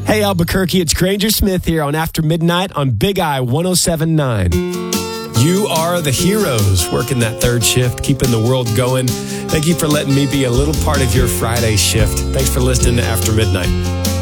Hey, Albuquerque, it's Granger Smith here on After Midnight on Big I 107.9. You are the heroes working that third shift, keeping the world going. Thank you for letting me be a little part of your Friday shift. Thanks for listening to After Midnight.